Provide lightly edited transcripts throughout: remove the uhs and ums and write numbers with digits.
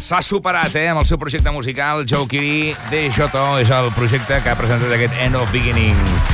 S'ha superat, amb el seu projecte musical. Joe Kiri, DJO, és el projecte que ha presentat aquest End of Beginning.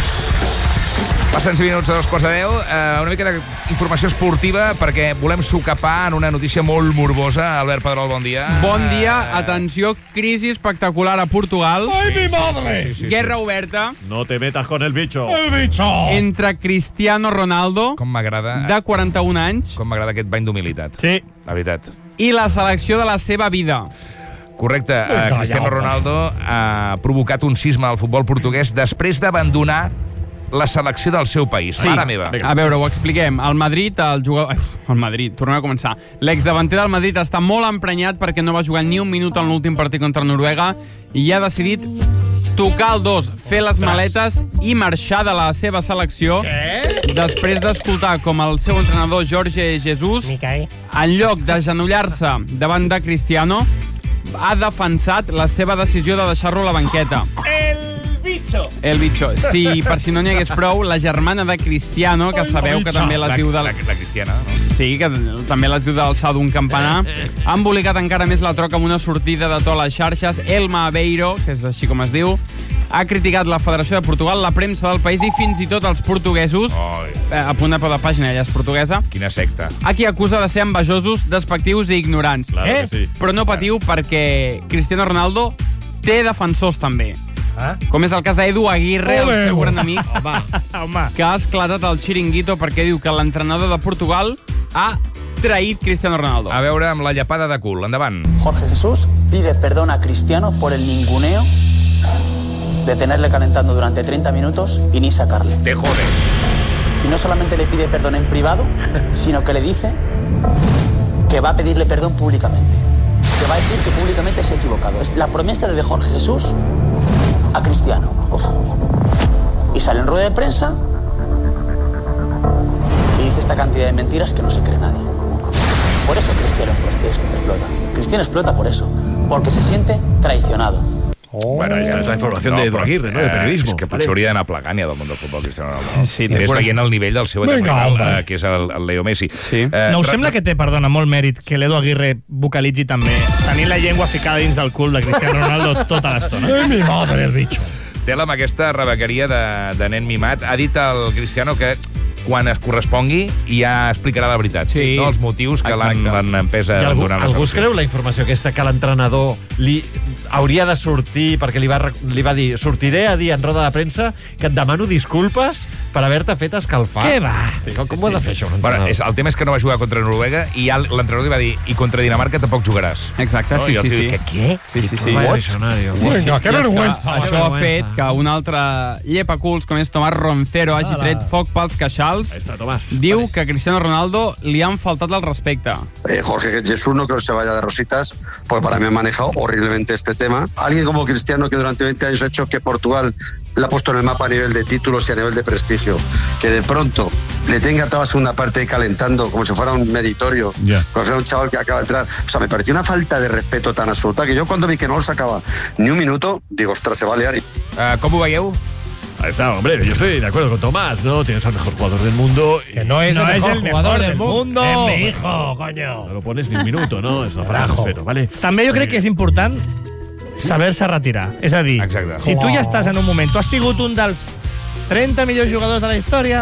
Passen 5 minuts a 2:15. Una mica d'informació esportiva, perquè volem socapar en una notícia molt morbosa. Albert Pedrol, bon dia. Bon dia. Atenció, crisi espectacular a Portugal. ¡Ay, mi madre! Guerra oberta. No te metas con el bicho. ¡El bicho! Entre Cristiano Ronaldo, Com m'agrada... de 41 anys, Com m'agrada aquest bany d'humilitat. Sí. La veritat. i la selecció de la seva vida. Correcte. Cristiano Ronaldo ha provocat un cisma al futbol portuguès després d'abandonar la selecció del seu país. Sí. Mare meva. A veure, ho expliquem. El Madrid, el jugador... El Madrid, tornem a començar. L'exdavanter del Madrid està molt emprenyat perquè no va jugar ni un minut en l'últim partit contra Noruega i ha decidit tocar el dos, fer les maletes i marxar de la seva selecció després d'escoltar com el seu entrenador Jorge Jesus, en lloc d'agenollar-se davant de Cristiano, ha defensat la seva decisió de deixar-lo a la banqueta. El bicho. Sí, per si no n'hi hagués prou, la germana de Cristiano, que sabeu que també les diu La Cristiana, no? Sí, que també les diu d'alçar d'un campanar. Ha embolicat encara més la troca amb una sortida de to a les xarxes. Elma Aveiro, que és així com es diu, ha criticat la Federació de Portugal, la premsa del país i fins i tot els portuguesos. A punt de peu de pàgina, ella és portuguesa. Quina secta. A qui acusa de ser envejosos, despectius i ignorants. Claro que sí. Però no patiu, perquè Cristiano Ronaldo té defensors també. Com és el cas d'Edu Aguirre, el seu gran amic, que ha esclatat el xiringuito perquè diu que l'entrenador de Portugal ha traït Cristiano Ronaldo. A veure amb la llapada de cul. Endavant. Jorge Jesús pide perdón a Cristiano por el ninguneo de tenerle calentando durante 30 minutos y ni sacarle. Te jodes. Y no solamente le pide perdón en privado, sino que le dice que va a pedirle perdón públicamente. Que va a decir que públicamente se ha equivocado. Es la promesa de Jorge Jesús a Cristiano. Y sale en rueda de prensa y dice esta cantidad de mentiras que no se cree nadie. Por eso Cristiano explota. Cristiano explota por eso, porque se siente traicionado. Bueno, esta es la información de Edu Aguirre, ¿no? De periodismo. És que potser hauria d'anar plegant ja del món del futbol, Cristiano Ronaldo. Sí, I més veient el nivell del seu eterno, que és el Leo Messi. Sí. No us sembla que té, perdona, molt mèrit que l'Edu Aguirre vocalitzi també tenint la llengua ficada dins del cul de Cristiano Ronaldo tota l'estona? Ai, mi madre, el bicho. Tela amb aquesta rebequeria de nen mimat. Ha dit el Cristiano que quan es correspongui ja explicarà la veritat. Sí. No? Els motius que l'han empès a donar la algú es selecció. creu la informació aquesta que l'entrenador li hauria de sortir perquè li va dir, sortiré a dir en roda de premsa que et demano disculpes per haver-te fet escalfar? Què va? Sí, com ho ha de fer això? Bueno, el tema és que no va jugar contra Noruega i ja l'entrenador li va dir i contra Dinamarca tampoc jugaràs. Exacte, No? sí, I el sí, tio sí. diu, Què? Sí. Vaya visionario. Vinga, que I és vergüenza. això ha fet que un altre llepaculs com és Tomàs Roncero hagi tret foc pels queixals. Ahí está, Tomás. Diu que a Cristiano Ronaldo li han faltat el respecte. Jorge Jesús no creo que se vaya de rositas, porque para mí ha manejado horriblemente este tema. Alguien como Cristiano, que durante 20 años ha hecho que Portugal la ha puesto en el mapa a nivel de títulos y a nivel de prestigio, que de pronto le tenga toda la segunda parte ahí calentando como si fuera un meritorio, como si fuera un chaval que acaba de entrar. O sea, me pareció una falta de respeto tan absoluta que yo cuando vi que no lo sacaba ni un minuto, digo, ostras, se va a liar. Com ho veieu? Ahí está, hombre, yo estoy de acuerdo con Tomás, ¿no? Tienes al mejor jugador del mundo. Que no es el mejor jugador del mundo. Es mi hijo, coño. No lo pones ni un minuto, ¿no? És una frase, pero, ¿vale? També jo crec que és important saber-se retirar. És a dir, Exacte. si tu ja estàs en un moment, tu has sigut un dels 30 millors jugadors de la història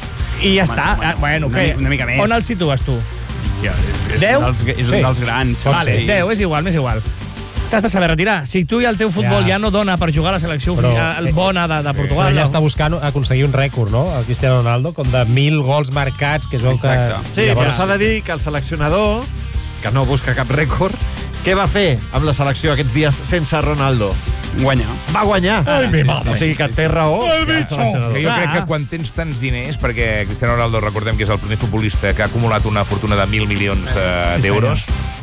i ja està. Bueno, una mica més. On el situes tu? Hòstia, és 10? un dels grans. Vale, Sí. 10, és igual, m'és igual. T'has de saber retirar. Si tu ja el teu futbol ja no dona per jugar a la selecció bona de Portugal... Ella està buscant aconseguir un rècord, no? El Cristiano Ronaldo, com de 1.000 gols marcats, que es veu que... Sí, però s'ha de dir que el seleccionador, que no busca cap rècord, què va fer amb la selecció aquests dies sense Ronaldo? Guanyar. Va guanyar. O sigui que té raó. Que jo crec que quan tens tants diners, perquè Cristiano Ronaldo, recordem que és el primer futbolista que ha acumulat una fortuna de 1.000 milions d'euros,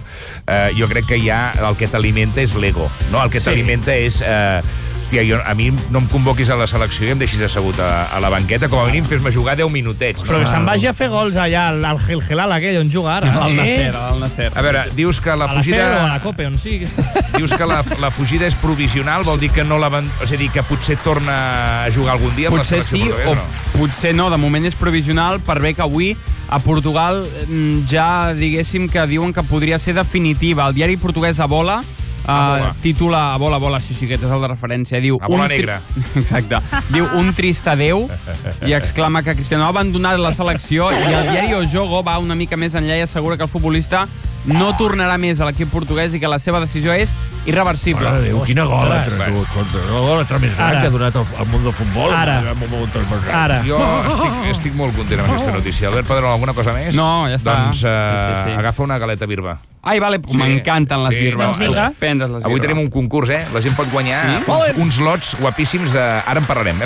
jo crec que ja el que t'alimenta és l'ego, no? El que t'alimenta és... Hòstia, a mi no em convoquis a la selecció i em deixis assegut a la banqueta, com a mínim fes-me jugar 10 minutets. Però que se'n vagi a fer gols allà al Gil Gelal aquell on juga ara. Al Nasser. A veure, dius que la A la Ser o a fugida... la Cope, on sigui. Dius que la fugida és provisional, vol dir que no és a dir, que potser torna a jugar algun dia amb la Potser selecció sí portuguesa, o no? potser no. De moment és provisional per bé que avui a Portugal ja diguéssim que diuen que podria ser definitiva. El diari portuguès Abola titula Abola, sí, aquest és el de referència. Diu, Abola negra. Exacte. Diu, un trist adeu, i exclama que Cristiano ha abandonat la selecció, i el diari O Jogo va una mica més enllà i assegura que el futbolista no tornarà més a l'equip portuguès i que la seva decisió és irreversible. Mare de Déu, quina gola més gran que ha donat al món del futbol. Ara. Jo estic molt content amb aquesta notícia. Albert Pedrol, alguna cosa més? No, ja està. Doncs agafa una galeta birba. Ai, vale, m'encanten les birbes. Doncs Avui tenim un concurs, La gent pot guanyar uns lots guapíssims de... Ara en parlarem,